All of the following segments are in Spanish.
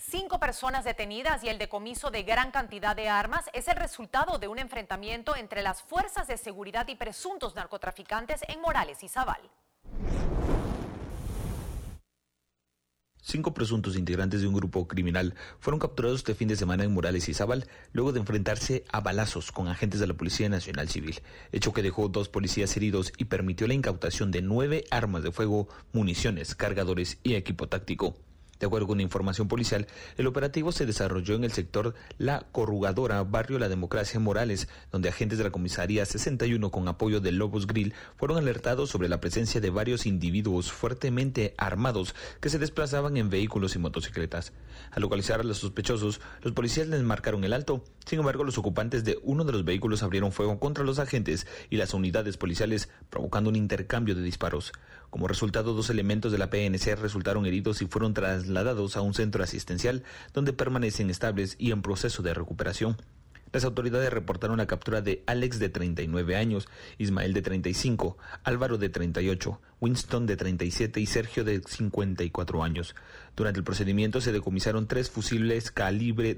5 personas detenidas y el decomiso de gran cantidad de armas es el resultado de un enfrentamiento entre las fuerzas de seguridad y presuntos narcotraficantes en Morales y Zabal. 5 presuntos integrantes de un grupo criminal fueron capturados este fin de semana en Morales y Zabal, luego de enfrentarse a balazos con agentes de la Policía Nacional Civil, hecho que dejó 2 policías heridos y permitió la incautación de 9 armas de fuego, municiones, cargadores y equipo táctico. De acuerdo con información policial, el operativo se desarrolló en el sector La Corrugadora, barrio La Democracia en Morales, donde agentes de la comisaría 61 con apoyo de Lobos Grill fueron alertados sobre la presencia de varios individuos fuertemente armados que se desplazaban en vehículos y motocicletas. Al localizar a los sospechosos, los policías les marcaron el alto. Sin embargo, los ocupantes de uno de los vehículos abrieron fuego contra los agentes y las unidades policiales, provocando un intercambio de disparos. Como resultado, 2 elementos de la PNC resultaron heridos y fueron trasladados a un centro asistencial donde permanecen estables y en proceso de recuperación. Las autoridades reportaron la captura de Alex de 39 años, Ismael de 35, Álvaro de 38, Winston de 37 y Sergio de 54 años. Durante el procedimiento se decomisaron 3 fusiles calibre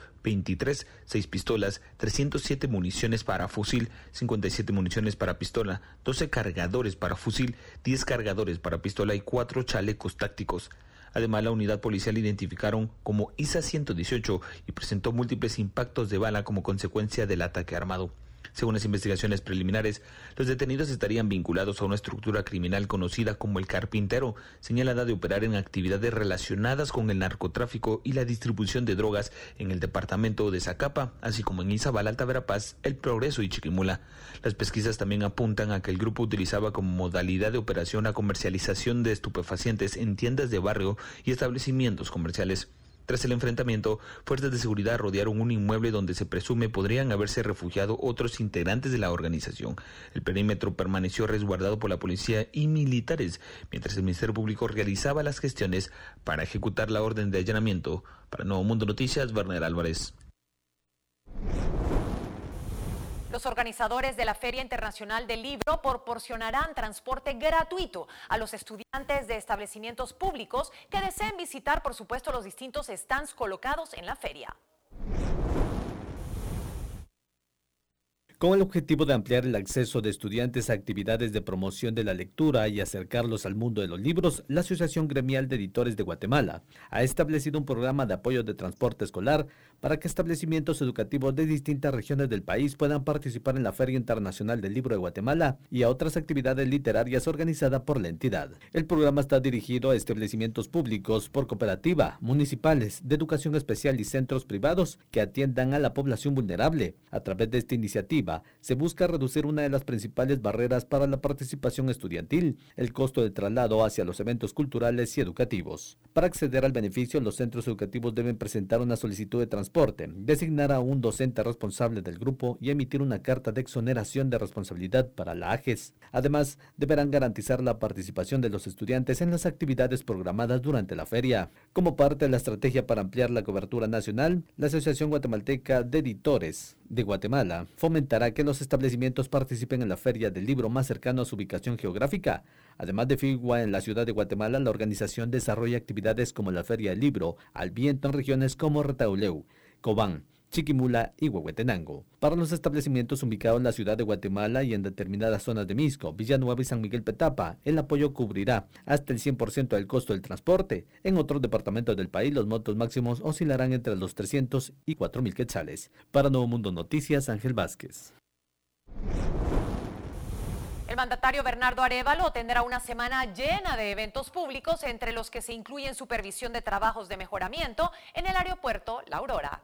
.23, 6 pistolas, 307 municiones para fusil, 57 municiones para pistola, 12 cargadores para fusil, 10 cargadores para pistola y 4 chalecos tácticos. Además, la unidad policial identificaron como ISA 118 y presentó múltiples impactos de bala como consecuencia del ataque armado. Según las investigaciones preliminares, los detenidos estarían vinculados a una estructura criminal conocida como el Carpintero, señalada de operar en actividades relacionadas con el narcotráfico y la distribución de drogas en el departamento de Zacapa, así como en Izabal, Alta Verapaz, El Progreso y Chiquimula. Las pesquisas también apuntan a que el grupo utilizaba como modalidad de operación la comercialización de estupefacientes en tiendas de barrio y establecimientos comerciales. Tras el enfrentamiento, fuerzas de seguridad rodearon un inmueble donde se presume podrían haberse refugiado otros integrantes de la organización. El perímetro permaneció resguardado por la policía y militares, mientras el Ministerio Público realizaba las gestiones para ejecutar la orden de allanamiento. Para Nuevo Mundo Noticias, Werner Álvarez. Los organizadores de la Feria Internacional del Libro proporcionarán transporte gratuito a los estudiantes de establecimientos públicos que deseen visitar, por supuesto, los distintos stands colocados en la feria. Con el objetivo de ampliar el acceso de estudiantes a actividades de promoción de la lectura y acercarlos al mundo de los libros, la Asociación Gremial de Editores de Guatemala ha establecido un programa de apoyo de transporte escolar para que establecimientos educativos de distintas regiones del país puedan participar en la Feria Internacional del Libro de Guatemala y a otras actividades literarias organizadas por la entidad. El programa está dirigido a establecimientos públicos por cooperativa, municipales, de educación especial y centros privados que atiendan a la población vulnerable. A través de esta iniciativa, se busca reducir una de las principales barreras para la participación estudiantil, el costo de traslado hacia los eventos culturales y educativos. Para acceder al beneficio, los centros educativos deben presentar una solicitud de transporte, designar a un docente responsable del grupo y emitir una carta de exoneración de responsabilidad para la AGES. Además, deberán garantizar la participación de los estudiantes en las actividades programadas durante la feria. Como parte de la estrategia para ampliar la cobertura nacional, la Asociación Guatemalteca de Editores de Guatemala fomentará que los establecimientos participen en la Feria del Libro más cercano a su ubicación geográfica. Además de Figua, en la ciudad de Guatemala, la organización desarrolla actividades como la Feria del Libro al viento en regiones como Retauleu, Cobán, Chiquimula y Huehuetenango. Para los establecimientos ubicados en la ciudad de Guatemala y en determinadas zonas de Misco, Villanueva y San Miguel Petapa, el apoyo cubrirá hasta el 100% del costo del transporte. En otros departamentos del país, los montos máximos oscilarán entre los 300 y 4,000 quetzales. Para Nuevo Mundo Noticias, Ángel Vázquez. El mandatario Bernardo Arévalo tendrá una semana llena de eventos públicos, entre los que se incluyen supervisión de trabajos de mejoramiento en el aeropuerto La Aurora.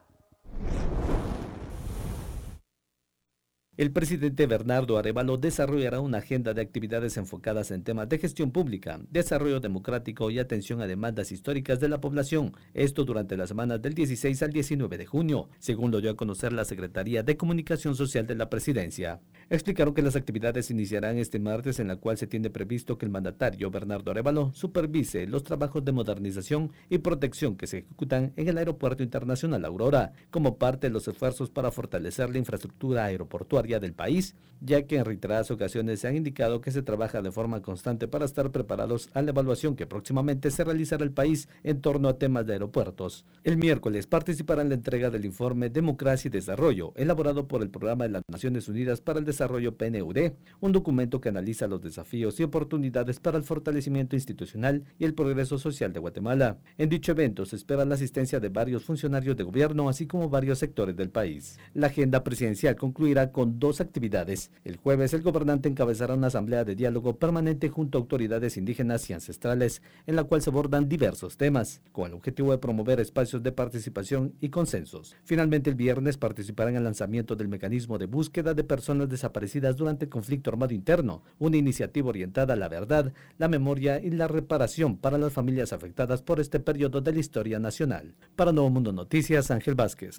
El presidente Bernardo Arévalo desarrollará una agenda de actividades enfocadas en temas de gestión pública, desarrollo democrático y atención a demandas históricas de la población. Esto durante las semanas del 16 al 19 de junio, según lo dio a conocer la Secretaría de Comunicación Social de la Presidencia. Explicaron que las actividades iniciarán este martes, en la cual se tiene previsto que el mandatario Bernardo Arévalo supervise los trabajos de modernización y protección que se ejecutan en el Aeropuerto Internacional Aurora, como parte de los esfuerzos para fortalecer la infraestructura aeroportuaria agropecuaria del país, ya que en reiteradas ocasiones se han indicado que se trabaja de forma constante para estar preparados a la evaluación que próximamente se realizará en el país en torno a temas de aeropuertos. El miércoles participará en la entrega del informe Democracia y Desarrollo, elaborado por el Programa de las Naciones Unidas para el Desarrollo PNUD, un documento que analiza los desafíos y oportunidades para el fortalecimiento institucional y el progreso social de Guatemala. En dicho evento se espera la asistencia de varios funcionarios de gobierno, así como varios sectores del país. La agenda presidencial concluirá con 2 actividades. El jueves, el gobernante encabezará una asamblea de diálogo permanente junto a autoridades indígenas y ancestrales, en la cual se abordan diversos temas, con el objetivo de promover espacios de participación y consensos. Finalmente, el viernes participará en el lanzamiento del mecanismo de búsqueda de personas desaparecidas durante el conflicto armado interno, una iniciativa orientada a la verdad, la memoria y la reparación para las familias afectadas por este periodo de la historia nacional. Para Nuevo Mundo Noticias, Ángel Vázquez.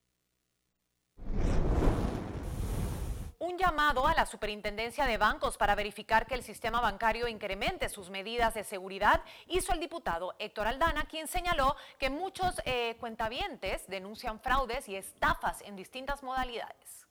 Un llamado a la Superintendencia de Bancos para verificar que el sistema bancario incremente sus medidas de seguridad hizo el diputado Héctor Aldana, quien señaló que muchos cuentavientes denuncian fraudes y estafas en distintas modalidades.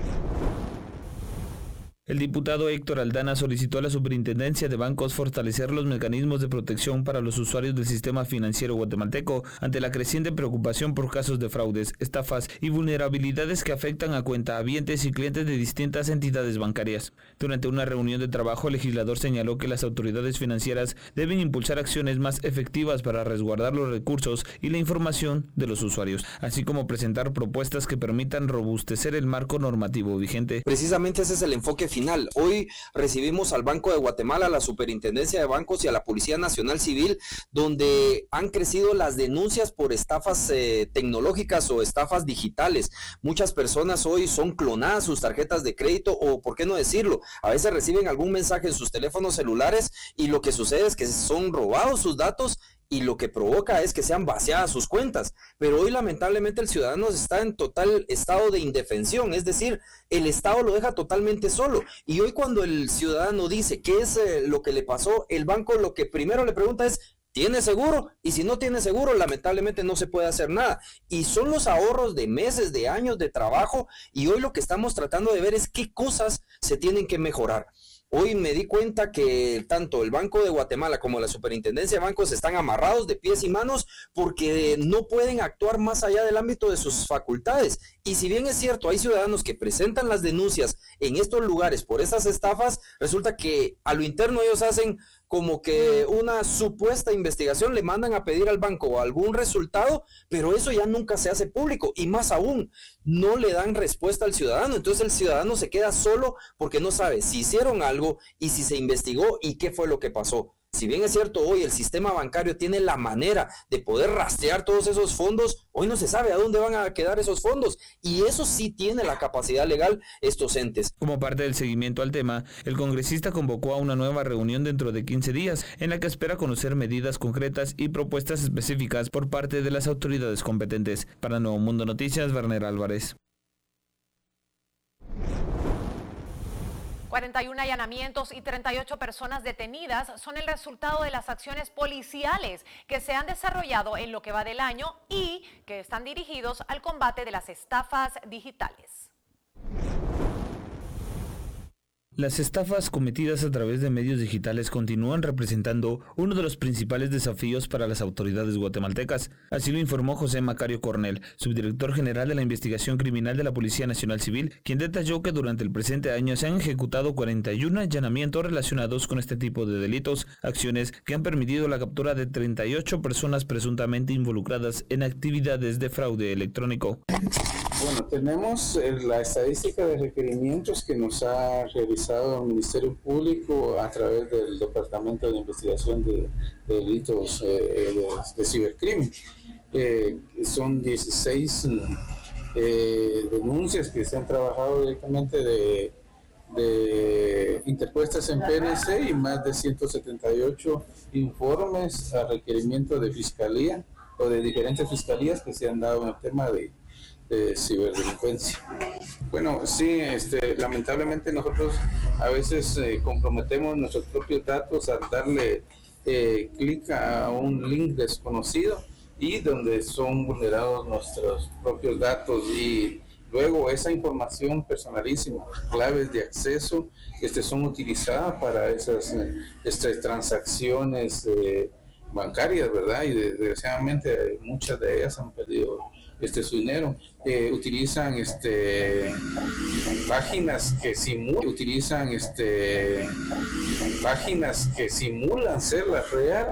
El diputado Héctor Aldana solicitó a la Superintendencia de Bancos fortalecer los mecanismos de protección para los usuarios del sistema financiero guatemalteco ante la creciente preocupación por casos de fraudes, estafas y vulnerabilidades que afectan a cuentahabientes y clientes de distintas entidades bancarias. Durante una reunión de trabajo, el legislador señaló que las autoridades financieras deben impulsar acciones más efectivas para resguardar los recursos y la información de los usuarios, así como presentar propuestas que permitan robustecer el marco normativo vigente. Precisamente ese es el enfoque final. Hoy recibimos al Banco de Guatemala, a la Superintendencia de Bancos y a la Policía Nacional Civil, donde han crecido las denuncias por estafas tecnológicas o estafas digitales. Muchas personas hoy son clonadas sus tarjetas de crédito o, por qué no decirlo, a veces reciben algún mensaje en sus teléfonos celulares y lo que sucede es que son robados sus datos y lo que provoca es que sean vaciadas sus cuentas. Pero hoy lamentablemente el ciudadano está en total estado de indefensión, es decir, el Estado lo deja totalmente solo. Y hoy cuando el ciudadano dice qué es lo que le pasó, el banco lo que primero le pregunta es: ¿tiene seguro? Y si no tiene seguro, lamentablemente no se puede hacer nada. Y son los ahorros de meses, de años de trabajo, y hoy lo que estamos tratando de ver es qué cosas se tienen que mejorar. Hoy me di cuenta que tanto el Banco de Guatemala como la Superintendencia de Bancos están amarrados de pies y manos porque no pueden actuar más allá del ámbito de sus facultades. Y si bien es cierto, hay ciudadanos que presentan las denuncias en estos lugares por esas estafas, resulta que a lo interno ellos hacen como que una supuesta investigación, le mandan a pedir al banco algún resultado, pero eso ya nunca se hace público, y más aún, no le dan respuesta al ciudadano. Entonces el ciudadano se queda solo porque no sabe si hicieron algo y si se investigó y qué fue lo que pasó. Si bien es cierto, hoy el sistema bancario tiene la manera de poder rastrear todos esos fondos, hoy no se sabe a dónde van a quedar esos fondos, y eso sí tiene la capacidad legal estos entes. Como parte del seguimiento al tema, el congresista convocó a una nueva reunión dentro de 15 días, en la que espera conocer medidas concretas y propuestas específicas por parte de las autoridades competentes. Para Nuevo Mundo Noticias, Werner Álvarez. 41 allanamientos y 38 personas detenidas son el resultado de las acciones policiales que se han desarrollado en lo que va del año y que están dirigidos al combate de las estafas digitales. Las estafas cometidas a través de medios digitales continúan representando uno de los principales desafíos para las autoridades guatemaltecas. Así lo informó José Macario Cornell, subdirector general de la Investigación Criminal de la Policía Nacional Civil, quien detalló que durante el presente año se han ejecutado 41 allanamientos relacionados con este tipo de delitos, acciones que han permitido la captura de 38 personas presuntamente involucradas en actividades de fraude electrónico. Bueno, tenemos la estadística de requerimientos que nos ha realizado el Ministerio Público a través del Departamento de Investigación de Delitos de Cibercrimen. Son 16 denuncias que se han trabajado directamente de interpuestas en PNC y más de 178 informes a requerimiento de fiscalía o de diferentes fiscalías que se han dado en el tema de ciberdelincuencia. Bueno, sí, lamentablemente nosotros a veces comprometemos nuestros propios datos al darle clic a un link desconocido y donde son vulnerados nuestros propios datos y Luego, esa información personalísima, claves de acceso, son utilizadas para esas transacciones bancarias, ¿verdad? Y desgraciadamente muchas de ellas han perdido su dinero. Utilizan páginas que simulan ser las reales.